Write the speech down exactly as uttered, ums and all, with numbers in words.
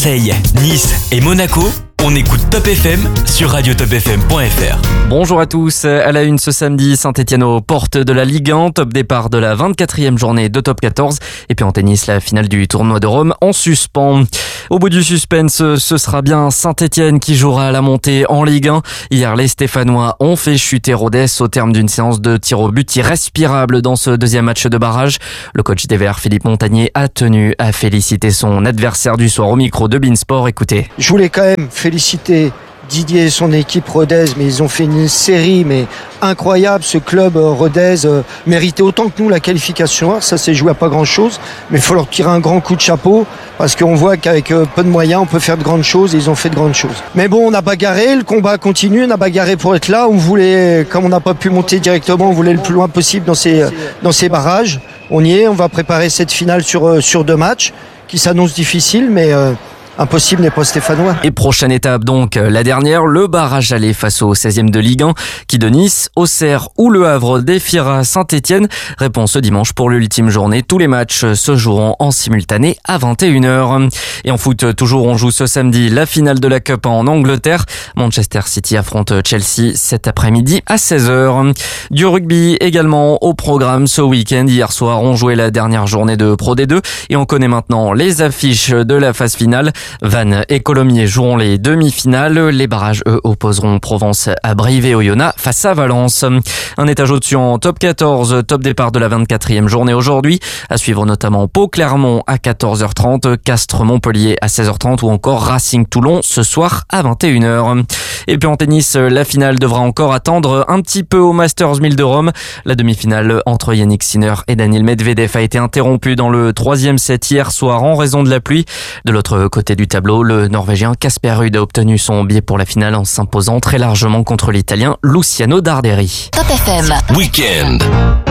Marseille, Nice et Monaco, on écoute Top F M sur radio top f m point f r. Bonjour à tous. À la une ce samedi, Saint-Etienne aux portes de la Ligue un, top départ de la vingt-quatrième journée de top quatorze. Et puis en tennis, la finale du tournoi de Rome en suspens. Au bout du suspense, ce sera bien Saint-Etienne qui jouera à la montée en Ligue un. Hier, les Stéphanois ont fait chuter Rodez au terme d'une séance de tir au but irrespirable dans ce deuxième match de barrage. Le coach des Verts, Philippe Montagnier, a tenu à féliciter son adversaire du soir au micro de Beansport. Écoutez. Je voulais quand même féliciter Didier et son équipe Rodez, mais ils ont fait une série mais incroyable. Ce club Rodez euh, méritait autant que nous la qualification. Ça s'est joué à pas grand chose, mais il faut leur tirer un grand coup de chapeau parce qu'on voit qu'avec euh, peu de moyens on peut faire de grandes choses et ils ont fait de grandes choses. Mais bon, on a bagarré, le combat continue, on a bagarré pour être là. On voulait, comme on n'a pas pu monter directement, on voulait le plus loin possible dans ces, dans ces barrages. On y est, on va préparer cette finale sur, sur deux matchs qui s'annoncent difficiles, mais euh, impossible n'est pas stéphanois. Et prochaine étape donc, la dernière, le barrage aller face au seizième de Ligue un, qui de Nice, Auxerre ou Le Havre défiera Saint-Etienne. Réponse ce dimanche pour l'ultime journée. Tous les matchs se joueront en simultané à vingt et une heures. Et en foot, toujours, on joue ce samedi la finale de la Cup en Angleterre. Manchester City affronte Chelsea cet après-midi à seize heures. Du rugby également au programme ce week-end. Hier soir, on jouait la dernière journée de Pro D deux et on connaît maintenant les affiches de la phase finale. Vannes et Colomiers joueront les demi-finales. Les barrages, eux, opposeront Provence à Brive et Oyonnax face à Valence. Un étage au-dessus en top quatorze, top départ de la vingt-quatrième journée aujourd'hui. À suivre notamment Pau-Clermont à quatorze heures trente, Castres-Montpellier à seize heures trente ou encore Racing-Toulon ce soir à vingt et une heures. Et puis en tennis, la finale devra encore attendre un petit peu au Masters mille de Rome. La demi-finale entre Yannick Sinner et Daniil Medvedev a été interrompue dans le troisième set hier soir en raison de la pluie. De l'autre côté du tableau, le Norvégien Casper Ruud a obtenu son billet pour la finale en s'imposant très largement contre l'Italien Luciano Darderi. Top F M Week-end.